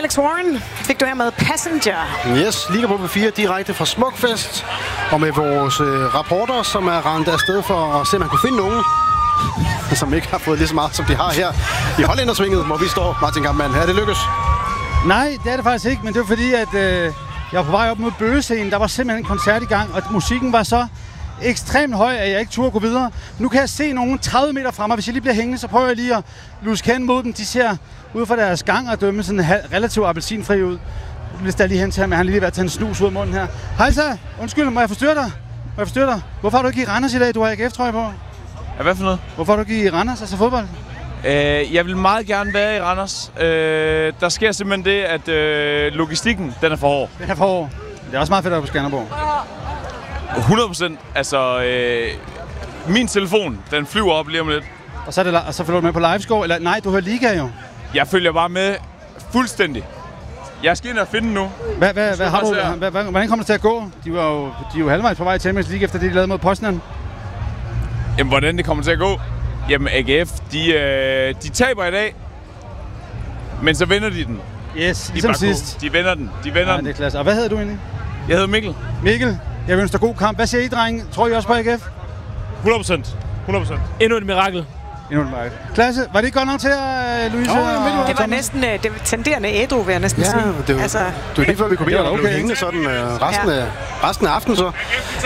Alex Warren fik du her med Passenger. Yes, Liga på P4 direkte fra Smukfest. Og med vores rapporter, som er rendt afsted for at se, om man kunne finde nogen, som ikke har fået lige så meget, som de har her i Hollændersvinget, hvor vi står. Martin Kampmann, er det lykkes? Nej, det er det faktisk ikke, men det var fordi, at jeg var på vej op mod Bøgescenen. Der var simpelthen en koncert i gang, og musikken var så ekstremt høj, at jeg ikke turde gå videre. Nu kan jeg se nogen 30 meter fremme, og hvis jeg lige bliver hængende, så prøver jeg lige at luske hen mod dem. De ser ud fra deres gang og dømme sådan relativt appelsinfri ud. Hvis der lige hen til ham, han lige ved at tage en snus ud af munden her. Hej så, undskyld, må jeg forstyrre dig? Hvorfor har du ikke i Randers i dag? Du har AGF-trøje på. Ja, hvad for noget? Hvorfor har du ikke i Randers, altså fodbold? Jeg vil meget gerne være i Randers. Der sker simpelthen det, at logistikken, den er for hård. Den er for hård. Det er også meget fedt at være på Skanderborg. 100%. Altså, min telefon, den flyver op lige om lidt. Og så følger du med på livescore? Eller nej, du hører Liga jo. Jeg følger bare med fuldstændig. Jeg skal ind og finde den nu. Hvordan kommer det til at gå? De er jo halvvejs på vej til Champions League, efter det, de lavede mod Poznan. Jamen, hvordan det kommer til at gå? Jamen, AGF, de taber i dag, men så vinder de den. Yes, ligesom sidst. De vinder den. Det er klasse. Og hvad hedder du egentlig? Jeg hedder Mikkel. Mikkel, jeg ønsker dig god kamp. Hvad siger I, drenge? Tror I også på AGF? 100%. Endnu et mirakel. Klasse, var det ikke godt nok til at, Louise? Det var næsten det var tenderende ædru, vil jeg næsten sige. Det var lige før vi kunne blive okay. hængende sådan resten af aftenen så.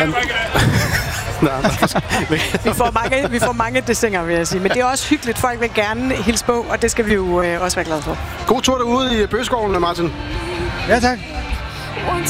Vi får mange dessinger, vil jeg sige. Men det er også hyggeligt. Folk vil gerne hilse på, og det skal vi jo også være glade for. God tur derude i Bøgeskoven, Martin. Ja, tak.